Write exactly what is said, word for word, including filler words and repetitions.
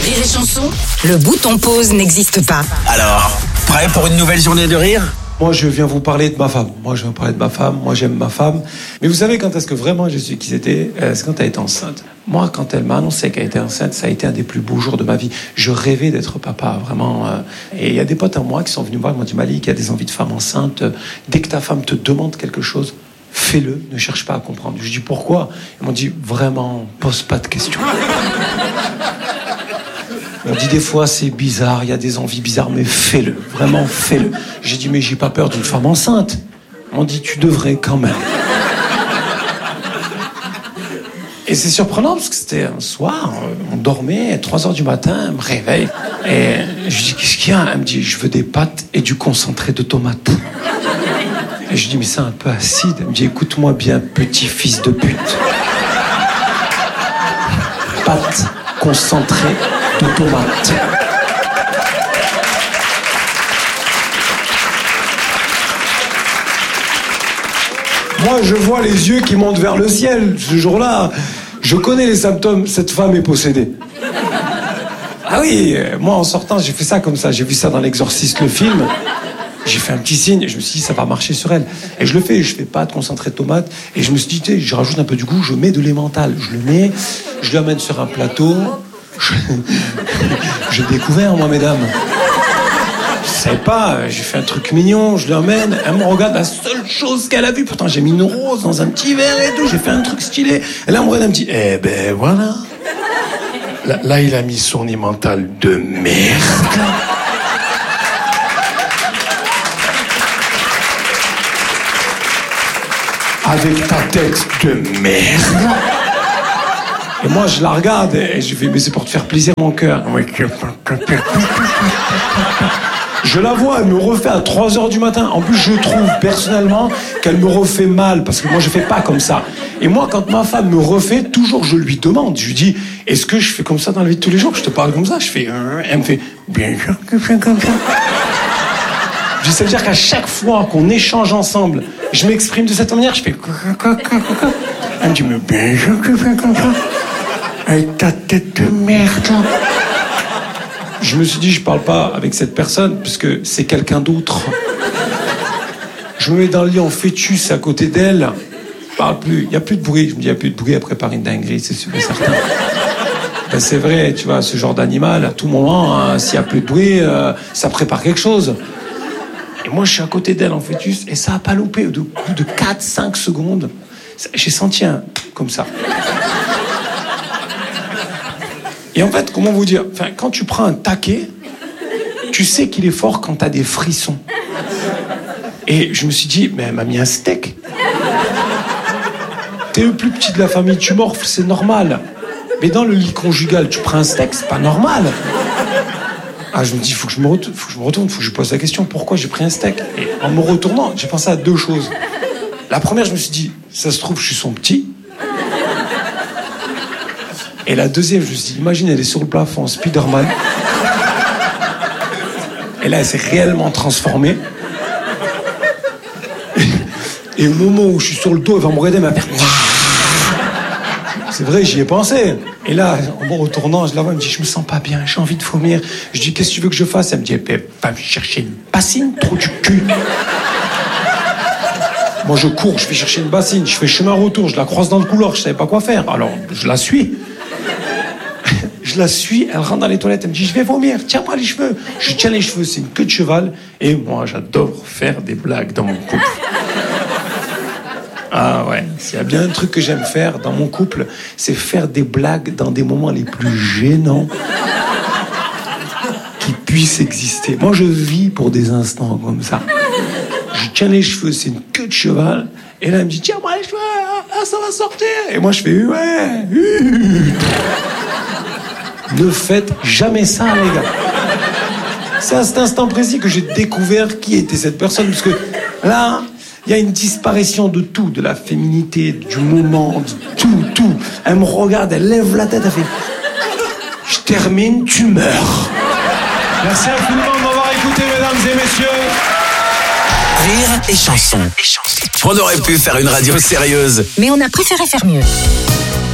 Rire et Chanson, le bouton pause n'existe pas. Alors, prêt pour une nouvelle journée de rire ? Moi, je viens vous parler de ma femme. Moi, je viens vous parler de ma femme. Moi, j'aime ma femme. Mais vous savez quand est-ce que vraiment j'ai su qui c'était ? C'est quand elle était enceinte. Moi, quand elle m'a annoncé qu'elle était enceinte, ça a été un des plus beaux jours de ma vie. Je rêvais d'être papa, vraiment. Et il y a des potes à moi qui sont venus me voir, ils m'ont dit « Malik, il y a des envies de femme enceinte. Dès que ta femme te demande quelque chose, fais-le, ne cherche pas à comprendre. » Je dis « Pourquoi ?» Ils m'ont dit « Vraiment, pose pas de questions. » On dit des fois c'est bizarre, il y a des envies bizarres, mais fais-le, vraiment fais-le. J'ai dit mais j'ai pas peur d'une femme enceinte. On dit tu devrais quand même. Et c'est surprenant parce que c'était un soir, on dormait, à trois heures du matin, elle me réveille. Et je dis qu'est-ce qu'il y a ? Elle me dit je veux des pâtes et du concentré de tomate. Et je dis mais c'est un peu acide. Elle me dit écoute-moi bien petit fils de pute. Pâtes, concentré de tomates. Moi, je vois les yeux qui montent vers le ciel. Ce jour-là, je connais les symptômes. Cette femme est possédée. Ah oui, moi, en sortant, j'ai fait ça comme ça. J'ai vu ça dans L'Exorciste, le film. J'ai fait un petit signe et je me suis dit, ça va marcher sur elle. Et je le fais, je fais pas de concentré de tomate. Et je me suis dit, tu sais, je rajoute un peu du goût, je mets de l'emmental. Je le mets, je l'amène sur un plateau. Je... J'ai découvert, moi, mesdames. Je savais pas, j'ai fait un truc mignon, je l'emmène, elle me regarde, la seule chose qu'elle a vue, pourtant j'ai mis une rose dans un petit verre et tout, j'ai fait un truc stylé. Et là, elle me regarde, elle me dit, eh ben voilà. Là, là il a mis son emmental de merde. Avec ta tête de merde. Et moi, je la regarde et je fais, mais c'est pour te faire plaisir, mon cœur. Je la vois, elle me refait à trois heures du matin. En plus, je trouve personnellement qu'elle me refait mal, parce que moi, je fais pas comme ça. Et moi, quand ma femme me refait, toujours, je lui demande. Je lui dis, est-ce que je fais comme ça dans la vie de tous les jours ? Je te parle comme ça. Je fais, euh, elle me fait, bien sûr que je fais comme ça. Je dis, ça veut dire qu'à chaque fois qu'on échange ensemble, je m'exprime de cette manière, je fais, elle me dit, mais bien sûr que je fais comme ça. Avec ta tête de merde. Je me suis dit, je parle pas avec cette personne, parce que c'est quelqu'un d'autre. Je me mets dans le lit en fœtus à côté d'elle. Je parle plus, il n'y a plus de bruit. Je me dis, il n'y a plus de bruit, elle prépare une dinguerie, c'est sûr et certain. Ben, c'est vrai, tu vois, ce genre d'animal, à tout moment, hein, s'il n'y a plus de bruit, euh, ça prépare quelque chose. Et moi, je suis à côté d'elle en fœtus, et ça n'a pas loupé. Au bout de quatre cinq secondes, j'ai senti un... comme ça. Et en fait, comment vous dire, enfin, quand tu prends un taquet, tu sais qu'il est fort quand t'as des frissons. Et je me suis dit, mais elle m'a mis un steak. T'es le plus petit de la famille, tu morfles, c'est normal. Mais dans le lit conjugal, tu prends un steak, c'est pas normal. Ah, je me dis, faut que je me retourne, faut que je me retourne, faut que je pose la question, pourquoi j'ai pris un steak ? Et en me retournant, j'ai pensé à deux choses. La première, je me suis dit, ça se trouve, je suis son petit. Et la deuxième, je me suis dit, imagine, elle est sur le plafond, Spider-Man. Et là, elle s'est réellement transformée. Et au moment où je suis sur le dos, elle va me regarder, elle va faire... C'est vrai, j'y ai pensé. Et là, en me retournant, je la vois, elle me dit, je me sens pas bien, j'ai envie de vomir. Je dis, qu'est-ce que tu veux que je fasse ? Elle me dit, va me chercher une bassine, trou du cul. Moi, je cours, je vais chercher une bassine, je fais chemin retour, je la croise dans le couloir, je savais pas quoi faire. Alors, je la suis. Je la suis, elle rentre dans les toilettes, elle me dit, je vais vomir, tiens-moi les cheveux. Je tiens les cheveux, c'est une queue de cheval. Et moi, j'adore faire des blagues dans mon couple. Ah ouais, s'il y a bien un truc que j'aime faire dans mon couple, c'est faire des blagues dans des moments les plus gênants qui puissent exister. Moi, je vis pour des instants comme ça. Je tiens les cheveux, c'est une queue de cheval. Et là, elle me dit, tiens-moi les cheveux, ah, ça va sortir. Et moi, je fais, ouais. Ne faites jamais ça, les gars. C'est à cet instant précis que j'ai découvert qui était cette personne. Parce que là, il y a une disparition de tout, de la féminité, du moment, de tout, tout. Elle me regarde, elle lève la tête, elle fait, je termine, tu meurs. Merci infiniment de m'avoir écouté, mesdames et messieurs. Rire et chanson. On aurait pu faire une radio sérieuse. Mais on a préféré faire mieux.